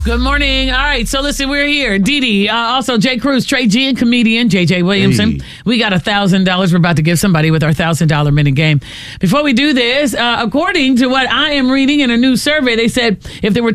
Good morning. All right, so listen, we're here. Dee Dee, also Jay Cruz, Trey G, and comedian JJ Williamson. Hey. We got $1,000 we're about to give somebody with our $1,000 minute game. Before we do this, according to what I am reading in a new survey, they said if there were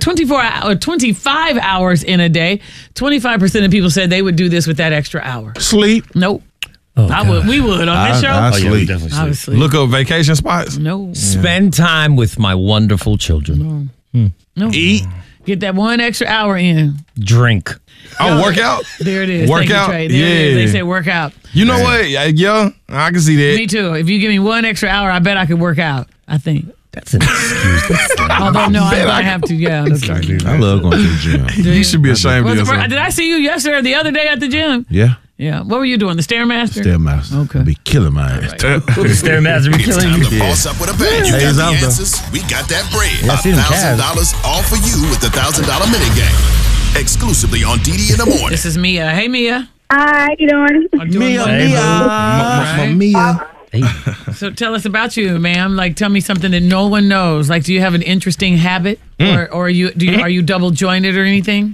25 hours in a day, 25% of people said they would do this with that extra hour. Sleep. Nope. We would on this show. I sleep. Definitely I would sleep. Look up vacation spots. No. Spend time with my wonderful children. No. Eat. Get that one extra hour in. Drink. Oh, work out. There it is. Work Thank you, out? Trey. There it is. Yeah. They say work out. You know what? Yeah, I can see that. Me too. If you give me one extra hour, I bet I could work out. I think. That's an excuse. Although, no, I have to. Yeah, I'm sorry. I love going to the gym. You should be ashamed of yourself. Did I see you yesterday or the other day at the gym? Yeah. Yeah. What were you doing? The Stairmaster? Stairmaster. Okay. Be killing my ass. Stairmaster be It's killing time you. to boss up with a bang. You Hey, got the Zalda. answers. We got that bread. Yeah, I see them calves. $1,000 all for you with the $1,000 minute game. Exclusively on DD in the morning. This is Mia. Hey, Mia. Hi, how you doing? I'm doing well. Mamma mia. Hey, So tell us about you, ma'am. Like, tell me something that no one knows. Like, do you have an interesting habit, or are you double jointed or anything?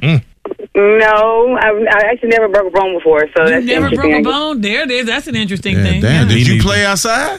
No, I actually never broke a bone before, so You that's never broke interesting. a bone. There it is. That's an interesting Yeah, thing. damn, Yeah. did you play outside?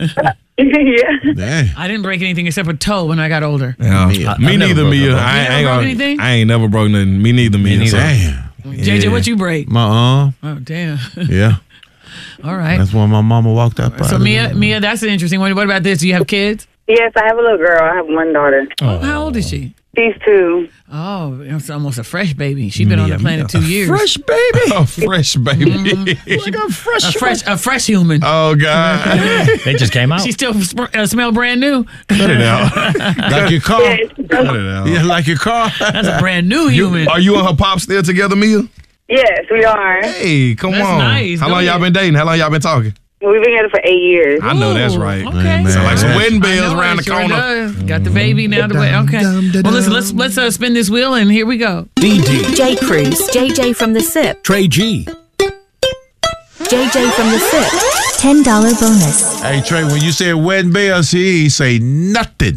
Yeah. Damn. I didn't break anything except a toe when I got older. Yeah. Mia. Me I've never neither, broke Mia. a bone. I ain't never broke nothing. Me neither, Mia. neither. Damn. JJ, what you break? My arm. Oh, damn. Yeah. All right. That's when my mama walked up. So Mia, that's an interesting one. What about this? Do you have kids? Yes, I have a little girl. I have one daughter. How old is she? She's 2. Oh, it's almost a fresh baby. She's been on the planet 2 years. fresh baby. Oh, fresh baby. Like a fresh. A fresh human. Oh, God. They just came out. She still smell brand new. Cut it out. Like your car. Yes. Cut it out. Yeah, like your car. That's a brand new human. Are you and her pop still together, Mia? Yes, we are. Hey, come That's on. nice. How Go long y'all ahead. been dating? How long y'all been talking? We've been together for 8 years. I know that's Ooh, right. Okay. Man. Sound like some wedding I bells know around it the sure corner. does. Got the baby now. Okay. Well, listen. Let's spin this wheel and here we go. DD, Jay Cruz, JJ from the SIP, Trey G, JJ from the SIP. $10 bonus. Hey, Trey, when you said wedding bells, she ain't say nothing.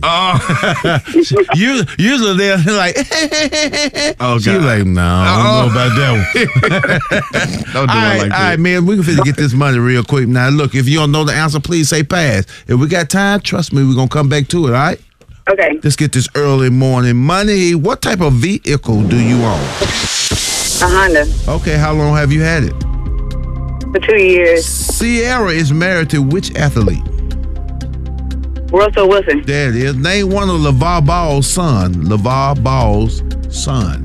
Usually they're like, Oh, she God. like, no, I don't know about that one. Don't do All it right, like all right, that. man, we can finna get this money real quick. Now, look, if you don't know the answer, please say pass. If we got time, trust me, we're going to come back to it, all right? Okay. Let's get this early morning money. What type of vehicle do you own? A Honda Okay, how long have you had it? for 2 years. Sierra is married to which athlete? Russell Wilson. There it is. Name one of LeVar Ball's son. LeVar Ball's son.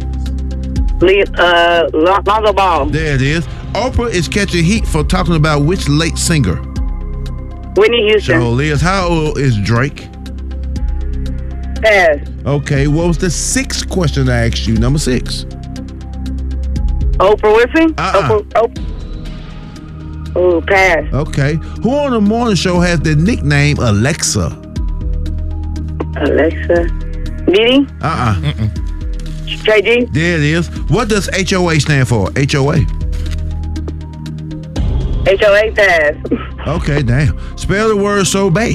Lonzo Ball. There it is. Oprah is catching heat for talking about which late singer? Whitney Houston. So, Liz, how old is Drake? Pass. Okay, what was the sixth question I asked you? Number 6. Oprah Winfrey. Uh-uh. Oh, pass. Okay. Who on the morning show has the nickname Alexa? Alexa. Didi. Trey G. There it is. What does HOA stand for? HOA. HOA. Pass. Okay, damn. Spell the word sorbet.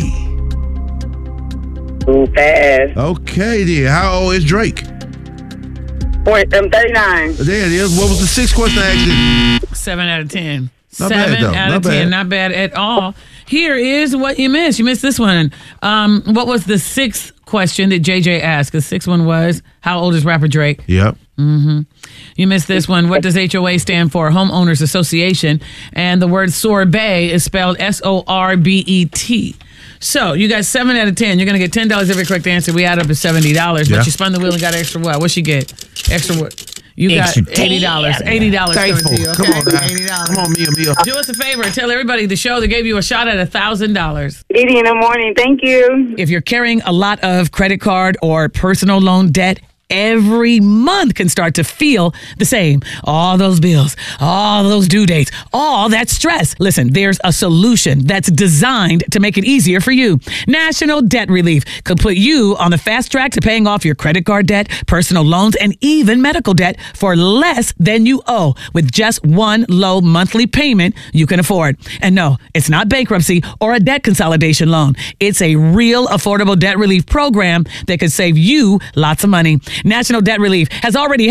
Ooh, pass. Okay, dear. How old is Drake? 39. There it is. What was the sixth question I asked you? 7 out of 10. Not bad, 7 though. out Not of 10. bad. Not bad at all. Here is what you missed. You missed this one. What was the sixth question that JJ asked? The sixth one was, how old is rapper Drake? Yep. You missed this one. What does HOA stand for? Homeowners Association. And the word sorbet is spelled SORBET. So you got 7 out of 10. You're going to get $10 every correct answer. We add up to $70. Yeah. But you spun the wheel and got extra what? What'd she get? Extra what? You got Extra $80. $80 Thankful. coming to you. Come Okay? on now. $80. Come on, Mia. Do us a favor. Tell everybody the show that gave you a shot at $1,000. Didi in the morning. Thank you. If you're carrying a lot of credit card or personal loan debt, every month can start to feel the same. All those bills, all those due dates, all that stress. Listen, there's a solution that's designed to make it easier for you. National Debt Relief could put you on the fast track to paying off your credit card debt, personal loans, and even medical debt for less than you owe with just one low monthly payment you can afford. And no, it's not bankruptcy or a debt consolidation loan. It's a real affordable debt relief program that could save you lots of money. National Debt Relief has already